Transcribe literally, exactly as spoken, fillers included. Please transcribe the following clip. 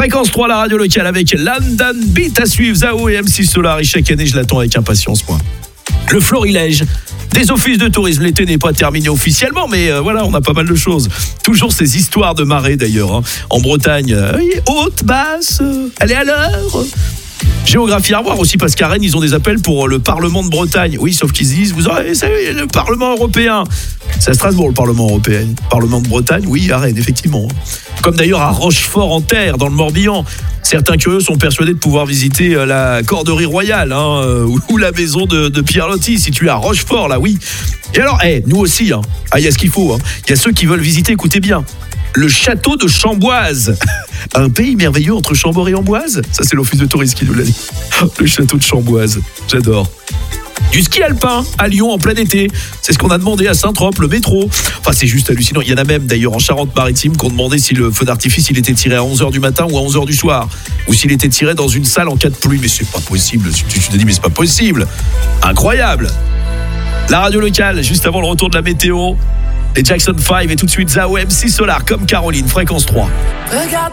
Fréquence trois, la radio locale avec London Beat à suivre, Zao et M six Solar. Et chaque année, je l'attends avec impatience, moi. Le florilège des offices de tourisme. L'été n'est pas terminé officiellement, mais euh, voilà, on a pas mal de choses. Toujours ces histoires de marée, d'ailleurs. Hein. En Bretagne, euh, haute, basse, euh, elle est à l'heure. Géographie à revoir aussi, parce qu'à Rennes, ils ont des appels pour le Parlement de Bretagne. Oui, sauf qu'ils disent, vous aurez savez, le Parlement européen. C'est à Strasbourg, le Parlement européen. Parlement de Bretagne, oui, à Rennes, effectivement. Comme d'ailleurs à Rochefort-en-Terre, dans le Morbihan. Certains curieux sont persuadés de pouvoir visiter la Corderie Royale, hein, ou la maison de, de Pierre Loti, située à Rochefort, là, oui. Et alors, hey, nous aussi, hein, ah, il y a ce qu'il faut. Hein. Il y a ceux qui veulent visiter, écoutez bien, le château de Chamboise. Un pays merveilleux entre Chambord et Amboise. Ça, c'est l'office de tourisme qui nous l'a dit. Le château de Chamboise, j'adore. Du ski alpin à Lyon en plein été. C'est ce qu'on a demandé à Saint-Trope, le métro. Enfin, c'est juste hallucinant. Il y en a même d'ailleurs en Charente-Maritime qui ont demandé si le feu d'artifice il était tiré à onze heures du matin ou à onze heures du soir. Ou s'il était tiré dans une salle en cas de pluie. Mais c'est pas possible. Tu te dis, mais c'est pas possible. Incroyable. La radio locale, juste avant le retour de la météo. Les Jackson five et tout de suite Zao, M six Solar comme Caroline, Fréquence trois. Regarde